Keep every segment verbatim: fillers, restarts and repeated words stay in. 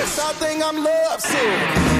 Something I'm lovesick.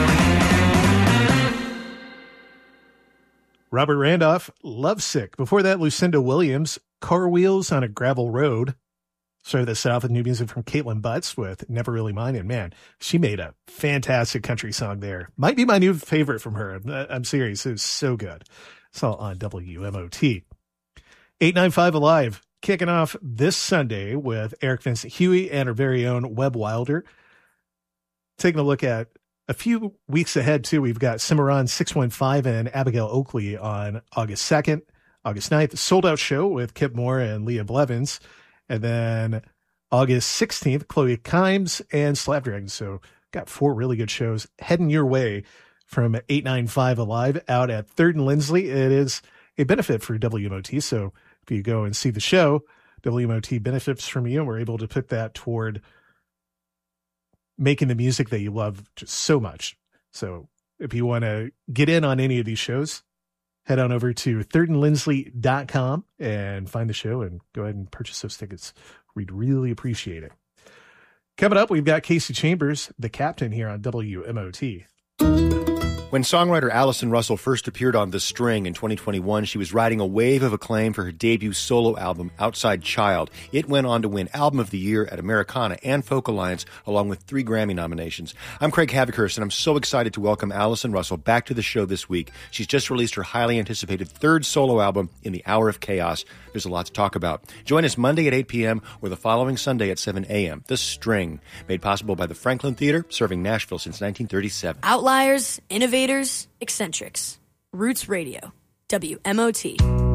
Robert Randolph, Lovesick. Before that, Lucinda Williams, Car Wheels on a Gravel Road. Started this off with new music from Caitlin Butts with Never Really Mine. And man, she made a fantastic country song there. Might be my new favorite from her. I'm serious. It was so good. It's all on W M O T. eight ninety-five Alive, kicking off this Sunday with Eric Vincent Huey and our very own Webb Wilder. Taking a look at a few weeks ahead, too, we've got Cimarron six one five and Abigail Oakley on August second, August ninth, sold out show with Kip Moore and Leah Blevins. And then August sixteenth, Chloe Kimes and Slapdragon. So got four really good shows heading your way from eight ninety-five Alive out at third and Lindsley. It is a benefit for W M O T. So if you go and see the show, W M O T benefits from you, and we're able to put that toward making the music that you love just so much. So if you want to get in on any of these shows, head on over to third and lindsley dot com and find the show and go ahead and purchase those tickets. We'd really appreciate it. Coming up, we've got Casey Chambers, the captain, here on W M O T. When songwriter Allison Russell first appeared on The String in twenty twenty-one, she was riding a wave of acclaim for her debut solo album, Outside Child. It went on to win Album of the Year at Americana and Folk Alliance, along with three Grammy nominations. I'm Craig Havikhurst, and I'm so excited to welcome Allison Russell back to the show this week. She's just released her highly anticipated third solo album, In the Hour of Chaos. There's a lot to talk about. Join us Monday at eight p.m. or the following Sunday at seven a.m. The String, made possible by the Franklin Theater, serving Nashville since nineteen thirty-seven. Outliers, innovators, eccentrics. Roots Radio, W M O T.